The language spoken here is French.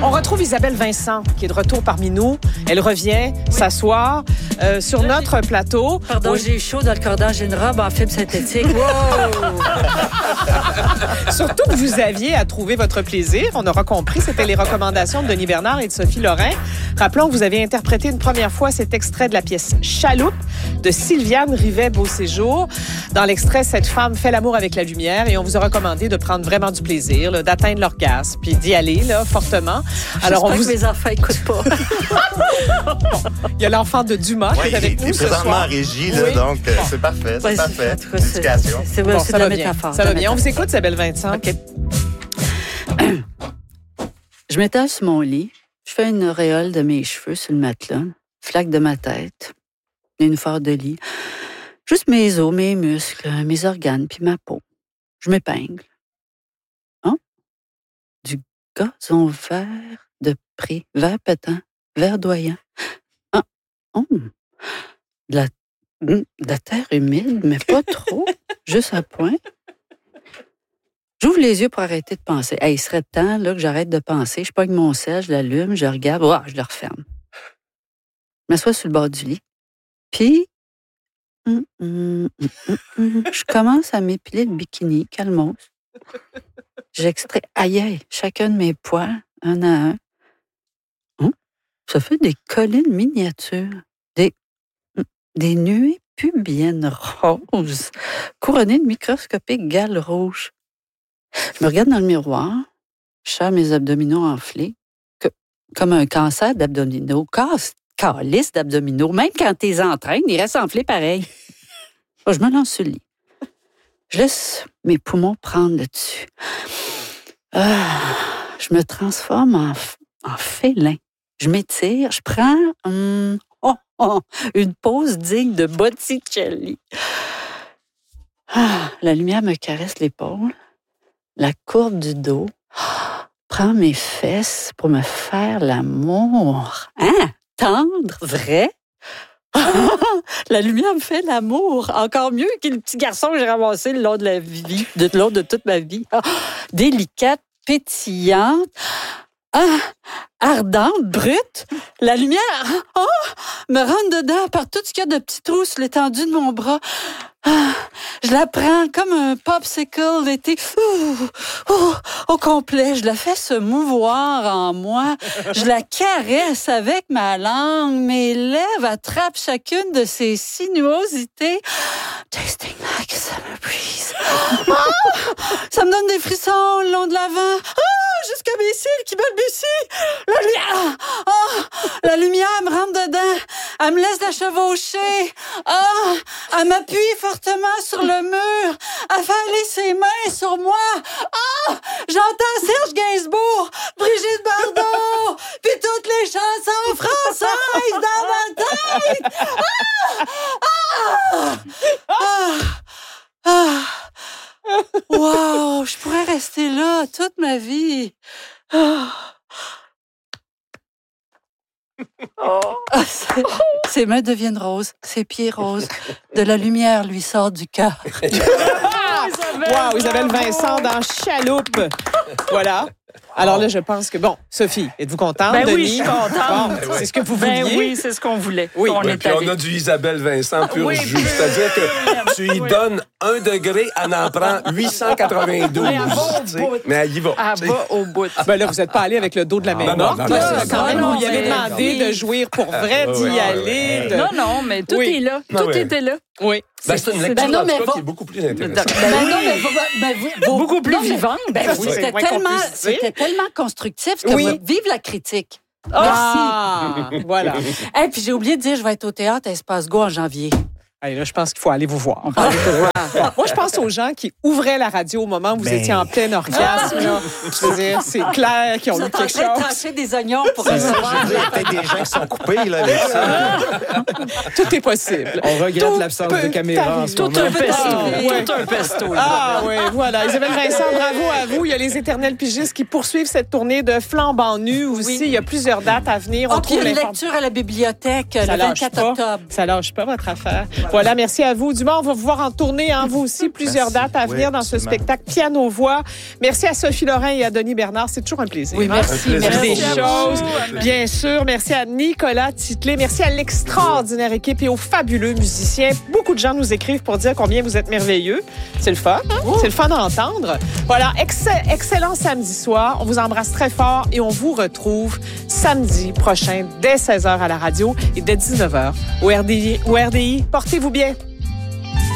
On retrouve Isabelle Vincent, qui est de retour parmi nous. Elle revient s'asseoir sur notre plateau. Pardon, j'ai eu chaud dans le cordage d'une robe en fibre synthétique. Wow! Surtout que vous aviez à trouver votre plaisir. On aura compris, c'était les recommandations de Denis Bernard et de Sophie Lorrain. Rappelons que vous avez interprété une première fois cet extrait de la pièce Chaloupe de Sylviane Rivet-Beauséjour. Dans l'extrait, cette femme fait l'amour avec la lumière et on vous a recommandé de prendre vraiment du plaisir, là, d'atteindre l'orgasme, puis d'y aller là, fortement. Alors, on que mes enfants n'écoutent pas. Il y a l'enfant de Dumas qui est avec nous ce soir. Présentement en régie, là, donc c'est parfait. C'est parfait. L'éducation. C'est de la métaphore. Ça va bien. On vous écoute, Isabelle Vincent. OK. Je m'étale sur mon lit. Je fais une auréole de mes cheveux sur le matelas. Flaque de ma tête. Une phare de lit. Juste mes os, mes muscles, mes organes, puis ma peau. Je m'épingle. Oh? Du gazon vert de prix, vert pétant, verdoyant. Ah! Oh! De la terre humide, mais pas trop. Juste à point. J'ouvre les yeux pour arrêter de penser. Hey, il serait temps là, que j'arrête de penser. Je pogne mon sel, je l'allume, je regarde. Oh, je le referme. Je m'assois sur le bord du lit. Puis, je commence à m'épiler le bikini, calmos. J'extrais, aïe, chacun de mes poils, un à un. Ça fait des collines miniatures. Des nuées pubiennes roses, couronnées de microscopiques gales rouges. Je me regarde dans le miroir, je sens mes abdominaux enflés, comme un cancer d'abdominaux, calice d'abdominaux. Même quand tu les entraînes, ils restent enflés pareil. Je me lance sur le lit. Je laisse mes poumons prendre le dessus. Je me transforme en félin. Je m'étire, je prends une pose digne de Botticelli. La lumière me caresse l'épaule. La courbe du dos prend mes fesses pour me faire l'amour. Hein? Tendre? Vrai? La lumière me fait l'amour. Encore mieux que le petit garçon que j'ai ramassé le long de la vie, le long de toute ma vie. Délicate, pétillante, ardente, brute. La lumière me rentre dedans par tout ce qu'il y a de petits trous sur l'étendue de mon bras. Je la prends comme un popsicle l'été au complet. Je la fais se mouvoir en moi. Je la caresse avec ma langue. Mes lèvres attrapent chacune de ses sinuosités. Tasting like a summer breeze. Ça me donne des frissons le long de l'avant. Jusqu'à mes cils qui balbutient. La lumière me rentre dedans. Elle me laisse la chevaucher. Elle m'appuie fortement sur le mur. Elle fait aller ses mains sur moi. J'entends Serge Gainsbourg, Brigitte Bardot, puis toutes les chansons françaises dans ma tête. Wow, je pourrais rester là toute ma vie. Ses mains deviennent roses, ses pieds roses. De la lumière lui sort du cœur. Wow, Isabelle Vincent dans Chaloupe. Voilà. Alors là, je pense que, Sophie, êtes-vous contente? Ben Denis? oui, je suis contente. C'est ce que vous vouliez? Ben oui, c'est ce qu'on voulait. Oui. Puis on a du Isabelle Vincent pur jus. C'est-à-dire que tu y donnes 1 degré, elle en prend 892. Mais elle y va. Elle va au bout. Là, vous n'êtes pas allé avec le dos de la main morte. Quand même, vous lui avez demandé de jouer pour vrai, d'y aller. Non, mais tout est là. Tout était là. Oui. C'est une lecture en tout cas qui est beaucoup plus intéressante. Beaucoup plus vivante. C'était tellement constructif que vive la critique. Voilà. Et puis j'ai oublié de dire, je vais être au théâtre à Espace Go en janvier. Allez, là, je pense qu'il faut aller vous voir. Moi, je pense aux gens qui ouvraient la radio au moment où vous étiez en plein orgasme. Là. Je veux dire, c'est clair qu'ils ont eu quelque chose. Vous êtes tranché des oignons pour recevoir. Il y a peut-être des gens qui sont coupés là, avec ça. Tout est possible. On regrette l'absence de caméra en ce moment. Tout un pesto. Oui, voilà. Isabelle Vincent, bravo à vous. Il y a les éternels pigistes qui poursuivent cette tournée de flambant nu aussi. Il y a plusieurs dates à venir. Puis une lecture à la bibliothèque le 24 octobre. Ça lâche pas votre affaire. Voilà, merci à vous. Dumont, on va vous voir en tournée, vous aussi, plusieurs dates à venir dans ce spectacle Piano-Voix. Merci à Sophie Lorrain et à Denis Bernard. C'est toujours un plaisir. Oui, merci. Merci des choses. Bien sûr. Merci à Nicolas Titlé. Merci à l'extraordinaire équipe et aux fabuleux musiciens. Beaucoup de gens nous écrivent pour dire combien vous êtes merveilleux. C'est le fun. C'est le fun d'entendre. Voilà, excellent samedi soir. On vous embrasse très fort et on vous retrouve samedi prochain dès 16h à la radio et dès 19h au RDI. Portez-vous bien.